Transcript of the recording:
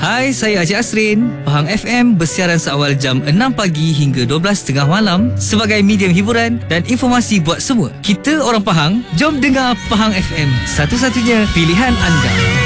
Hai, saya Haji Asrin. Pahang FM bersiaran seawal jam 6 pagi hingga 12.30 malam sebagai medium hiburan dan informasi buat semua. Kita orang Pahang, jom dengar Pahang FM. Satu-satunya pilihan anda.